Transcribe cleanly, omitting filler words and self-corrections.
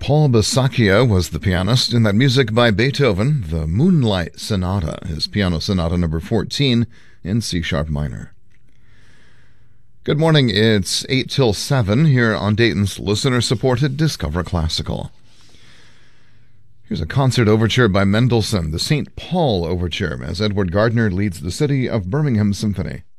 Paul Basacchia was the pianist in that music by Beethoven, the Moonlight Sonata, his piano sonata number 14 in C-sharp minor. Good morning, it's 8 till 7 here on Dayton's listener-supported Discover Classical. Here's a concert overture by Mendelssohn, the St. Paul Overture, as Edward Gardner leads the City of Birmingham Symphony.